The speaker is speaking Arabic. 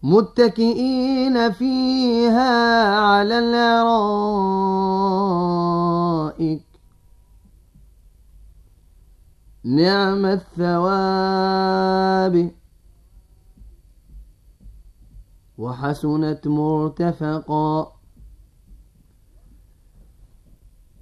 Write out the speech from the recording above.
متكئين فيها على الأرائك نعم الثواب وحسنت مرتفقا